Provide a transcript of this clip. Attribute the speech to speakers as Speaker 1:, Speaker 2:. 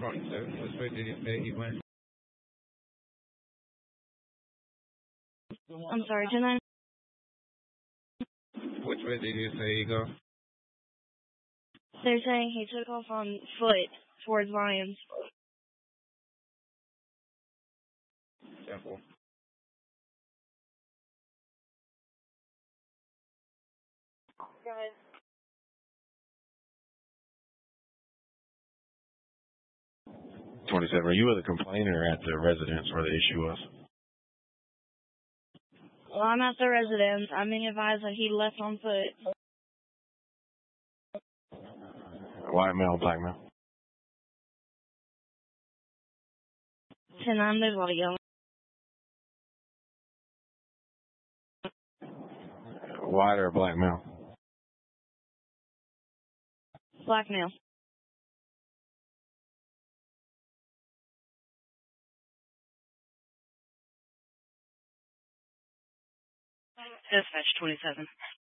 Speaker 1: Which way did you say he went?
Speaker 2: I'm sorry, can I?
Speaker 1: Which way did you say he go?
Speaker 2: They're saying he took off on foot towards Lions.
Speaker 1: Simple.
Speaker 2: Guys.
Speaker 3: 27. Are you the complainer at the residence where the issue was?
Speaker 2: Well, I'm at the residence. I'm being advised that he left on foot.
Speaker 3: White male, black male?
Speaker 2: 10-9, there's a lot of yelling.
Speaker 3: White or black male?
Speaker 2: Black male. Dispatch 27.